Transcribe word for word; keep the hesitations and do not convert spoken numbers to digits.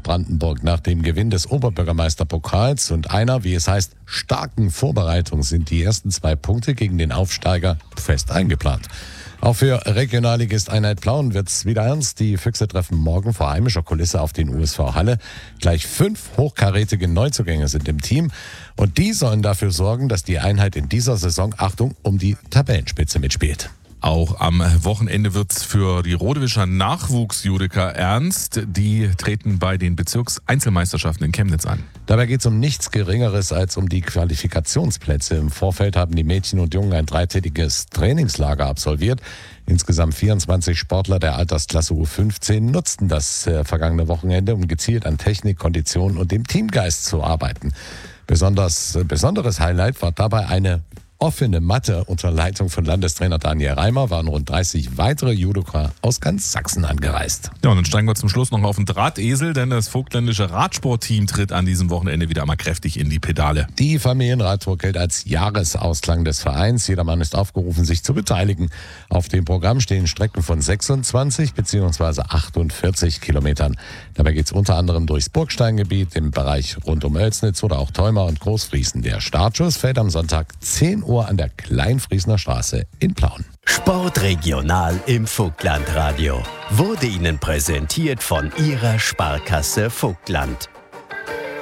Brandenburg. Nach dem Gewinn des Oberbürgermeisterpokals und einer, wie es heißt, starken Vorbereitung sind die ersten zwei Punkte gegen den Aufsteiger fest eingeplant. Auch für Regionalligist Einheit Plauen wird's wieder ernst. Die Füchse treffen morgen vor heimischer Kulisse auf den U S V Halle. Gleich fünf hochkarätige Neuzugänge sind im Team. Und die sollen dafür sorgen, dass die Einheit in dieser Saison, Achtung, um die Tabellenspitze mitspielt. Auch am Wochenende wird's für die Rodewischer Nachwuchsjudoka ernst. Die treten bei den Bezirkseinzelmeisterschaften in Chemnitz an. Dabei geht es um nichts Geringeres als um die Qualifikationsplätze. Im Vorfeld haben die Mädchen und Jungen ein dreitägiges Trainingslager absolviert. Insgesamt vierundzwanzig Sportler der Altersklasse U fünfzehn nutzten das äh, vergangene Wochenende, um gezielt an Technik, Kondition und dem Teamgeist zu arbeiten. Besonders, äh, besonderes Highlight war dabei eine offene Matte unter Leitung von Landestrainer Daniel Reimer. Waren rund dreißig weitere Judoka aus ganz Sachsen angereist. Ja, und dann steigen wir zum Schluss noch auf den Drahtesel, denn das vogtländische Radsportteam tritt an diesem Wochenende wieder einmal kräftig in die Pedale. Die Familienradtour gilt als Jahresausklang des Vereins. Jedermann ist aufgerufen, sich zu beteiligen. Auf dem Programm stehen Strecken von sechsundzwanzig bzw. achtundvierzig Kilometern. Dabei geht es unter anderem durchs Burgsteingebiet, im Bereich rund um Oelsnitz oder auch Theuma und Großfriesen. Der Startschuss fällt am Sonntag zehn Uhr an der Kleinfriesener Straße in Plauen. Sportregional im Vogtlandradio wurde Ihnen präsentiert von Ihrer Sparkasse Vogtland.